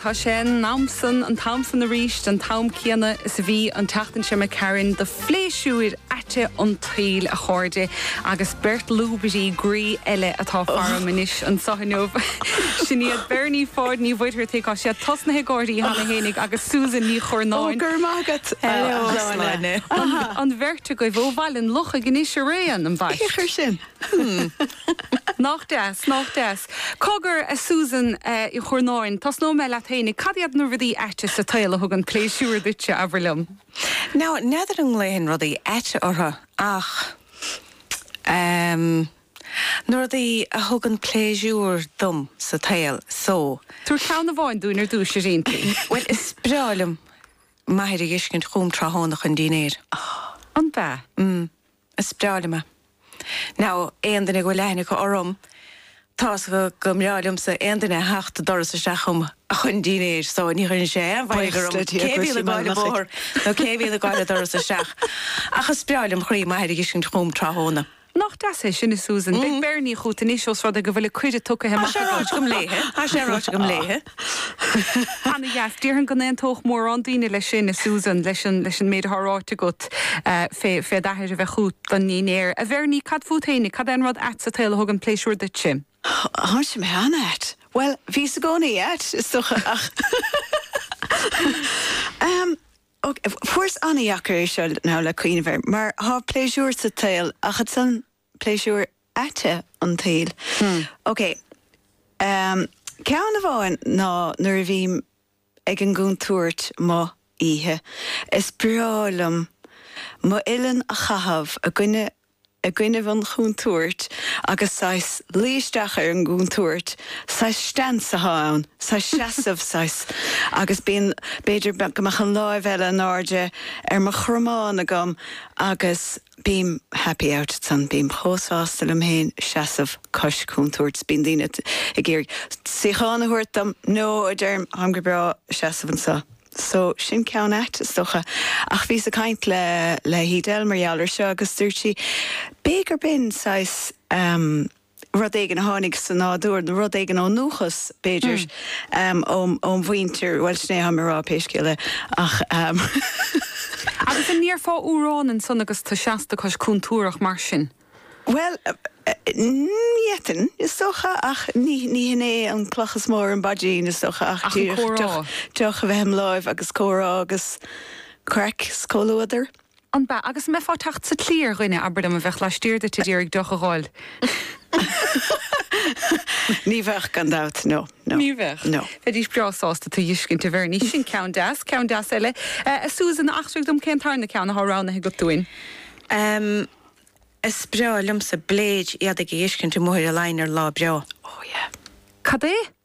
tá sé námsan an tamsan na ríist an tam céanna is a bhí an teachtain sem Karen de fléisiúir ate an tríl a chuirde agus Bert Lúbití grí eile atá farm inis an sahanóh sinníad Bernie Ford ní bhaidir teá sé tosna Gádaí hána hénig agus Susan ní chornáin. Gur mágad An bhirrte go bhóhhailin locha gníos réan an bhaid. Chir sin. Nach des. Cogur a Susan I chornáin, tas nó me le hénig cadiad nó bhí eite sa taile thug an pléisiúr dute a bhirlumm. Now, neidir an léhan rudí eite ortha ach nuair dí a thug an pléisiúr dom sa tail so. Túair ceann na bháin dúnar dúis sé réntaí. Well, is breálam maithir a ghiscint chum tráthnach an dínéir. An bheith? Is breálama. Now, éan dana go lehanna go orm, tás go mreálam sa éan dana heachta doras a seachum a chun dínéir, so ní chun sé, bhaigurm, céhí le gáile bór, nó céhí le gáile doras a seach. Achas breálam chrí maithir a ghiscint chum tráthnach. Nach das is sinna Susan, Big Bernie chuút in isio rud a go bhfuil cuide tucha he Ráid gom léthe. Anna yes, dír go éon tóch mór an daine lei sin na Susan leis an méid thráte gut fé dathir a bheith chuút don nínéir. A bhar ní cad fútaine, cad an rud at sa tail thug an pléisiúr de sim. Há sem heanna et. Well, ví sa gcónaí et, is socha ach. Fuairs annaíachar seo ná le cuioinehar, mar há pléisiúr sa tail a chud san pléisiúr ate an tail. Ok, ceann na bháin ná nuair a bhím ag an gúntúirt má ihe. Is breálam má ilan a chahabh a gcuine van gúntúirt agus sais líisteach ar an gúntúirt, sais stans a háin, sais seasamh sais, agus bíon beidir goach an láimh eile an áde ar mar chromáin agam agus bím happy out san bím chósástal am héin seasamh cos gúntúirt bíon daine i ggéir. Síchána thuirtam nó a derm am go bra seasamh an sa. So sin ceann et stocha ach bhí a caint le hídel marheallar seo agus dúirtí bégur bin sais rud éigen a tháinig san nádúir na rud éigen ó núchas béidir ón bhaintear bhfuil sné ha marrá péisciile ach Agus an níor fá úrán san agus tá seasta cos cúntúrach mar sin. Well, nietin is socha ach ní hinné an clochas mór an badín is socha ach tuch a bheim live agus córá agus crack scóluidir. An ba agus me fá tacht sa clír rinne aber am a bheith leistíirde te dírig doch a gáil. Ní bheith gan dat, no. Ní bheith? No. Fedís breásásta tá dhiiscin te bhar ní sin ceann das eile. Susan achtrúg dom céntarna ceanna háránna go túin. Is breálam sa bléid iad ag ghéiscin tú móir a lein ar lá breá. Cad é?